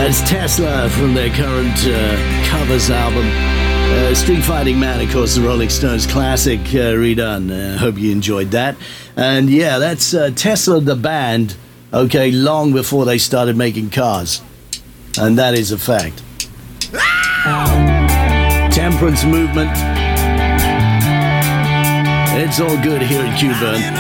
That's Tesla from their current covers album. Street Fighting Man, of course, the Rolling Stones classic redone. Hope you enjoyed that. And yeah, that's Tesla the band, okay, long before they started making cars. And that is a fact. Temperance movement. It's all good here in Cuba.